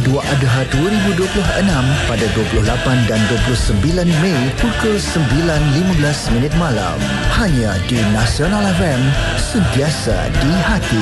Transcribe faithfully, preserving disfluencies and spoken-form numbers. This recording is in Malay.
Dua Adha dua ribu dua puluh enam pada dua puluh lapan dan dua puluh sembilan Mei pukul sembilan lima belas minit malam. Hanya di Nasional F M, sentiasa di hati.